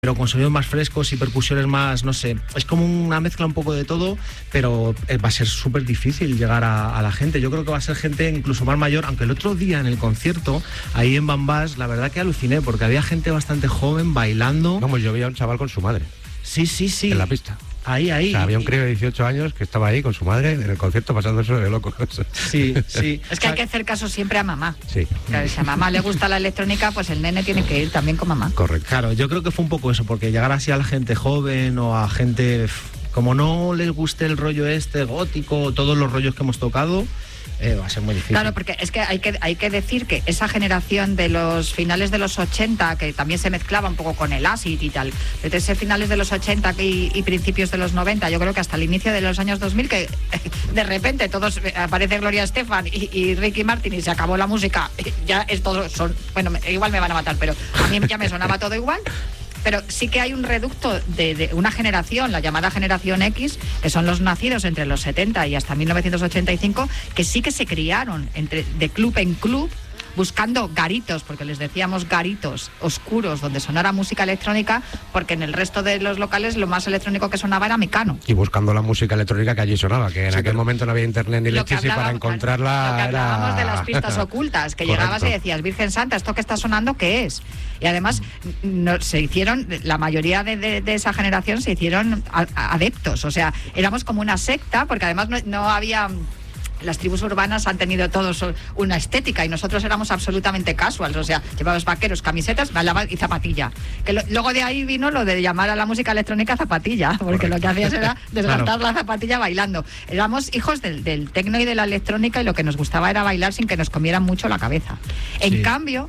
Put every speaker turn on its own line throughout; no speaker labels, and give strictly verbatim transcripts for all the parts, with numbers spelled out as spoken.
pero con sonidos más frescos y percusiones más, no sé, es como una mezcla un poco de todo, pero va a ser súper difícil llegar a, a la gente. Yo creo que va a ser gente incluso más mayor, aunque el otro día en el concierto, ahí en Bambás, la verdad que aluciné, porque había gente bastante joven bailando.
Vamos, yo vi a un chaval con su madre.
Sí, sí, sí.
En la pista.
Ahí, ahí.
O sea, había un crío de dieciocho años que estaba ahí con su madre en el concierto pasando eso de locos.
Sí, sí.
Es que hay que hacer caso siempre a mamá.
Sí.
Claro, si a mamá le gusta la electrónica, pues el nene tiene que ir también con mamá.
Correcto.
Claro, yo creo que fue un poco eso, porque llegar así a la gente joven o a gente, como no les guste el rollo este gótico, todos los rollos que hemos tocado, eh, va a ser muy difícil.
Claro, porque es que hay que hay que decir que esa generación de los finales de los ochenta, que también se mezclaba un poco con el acid y tal, desde ese finales de los ochenta y, y principios de los noventa, yo creo que hasta el inicio de los años dos mil, que de repente todos aparece Gloria Estefan y, y Ricky Martin y se acabó la música, ya es todo, son, bueno, igual me van a matar, pero a mí ya me sonaba todo igual. Pero sí que hay un reducto de, de una generación, la llamada generación X, que son los nacidos entre los setenta y hasta mil novecientos ochenta y cinco, que sí que se criaron entre, de club en club, buscando garitos, porque les decíamos garitos oscuros donde sonara música electrónica, porque en el resto de los locales lo más electrónico que sonaba era Mecano.
Y buscando la música electrónica que allí sonaba, que en
sí,
aquel momento no había internet ni leches y para encontrarla
lo que hablábamos
era...
de las pistas ocultas, que
Correcto.
llegabas y decías, Virgen Santa, ¿esto que está sonando qué es? Y además no, se hicieron, la mayoría de, de, de esa generación se hicieron a, a adeptos, o sea, éramos como una secta, porque además no, no había... Las tribus urbanas han tenido todos una estética y nosotros éramos absolutamente casuals, o sea, llevabas vaqueros, camisetas, bailabas y zapatilla. Que lo, luego de ahí vino lo de llamar a la música electrónica zapatilla, porque Correcto. Lo que hacías era desgastar claro. la zapatilla bailando. Éramos hijos del, del tecno y de la electrónica y lo que nos gustaba era bailar sin que nos comieran mucho la cabeza. En sí. cambio...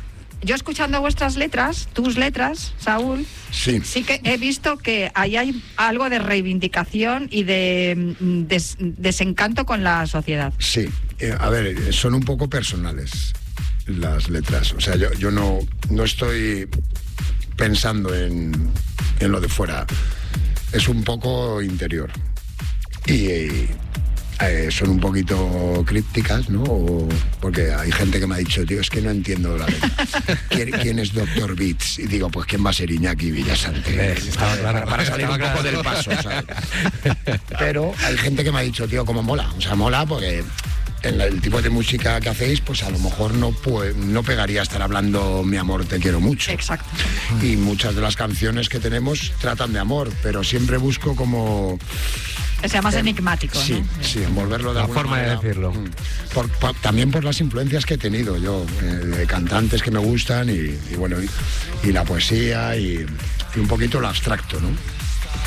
Yo escuchando vuestras letras, tus letras, Saúl,
sí,
sí que he visto que ahí hay algo de reivindicación y de des, desencanto con la sociedad.
Sí, eh, a ver, son un poco personales las letras. O sea, yo, yo no, no estoy pensando en, en lo de fuera. Es un poco interior. Y... Eh, son un poquito crípticas, ¿no? O, porque hay gente que me ha dicho, tío, es que no entiendo la letra. ¿Quién, ¿Quién es doctor Beats? Y digo, pues ¿quién va a ser Iñaki Villasante?
Estaba claro,
para, para salir un poco del paso, ¿sabes? Pero hay gente que me ha dicho, tío, cómo mola. O sea, mola porque en el tipo de música que hacéis, pues a lo mejor no, pues, no pegaría estar hablando mi amor, te quiero mucho.
Exacto.
Y muchas de las canciones que tenemos tratan de amor, pero siempre busco como...
Que sea más eh, enigmático,
sí,
¿no?
Sí, envolverlo de
la
alguna
forma
manera.
de decirlo.
Por, por, también por las influencias que he tenido yo, eh, de cantantes que me gustan y, y bueno, y, y la poesía y, y un poquito lo abstracto, ¿no?